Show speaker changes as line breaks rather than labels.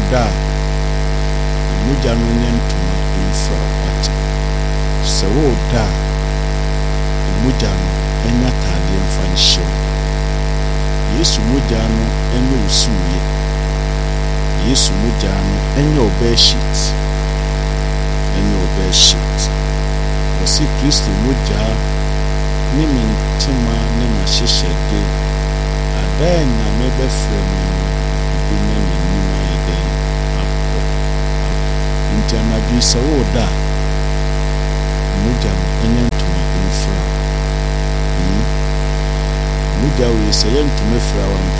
da mogya no nyɛ ntoma mfra ate sɛ wo da mogya no ɛnyɛ atade mfa nhyɛ Yesu mogya no ɛnyɛ usuye Yesu mogya no ɛnyɛ obeshit wɔsi Kristo mogya ne mentima ne mahyehyɛde adan na mebɛfrɛ mu benya n'anim ayɛ dɛn akɔ nti anadwo sɛ wo da mogya no ɛnyɛ ntoma mfra mogya wo sɛ yɛ ntoma mfra wa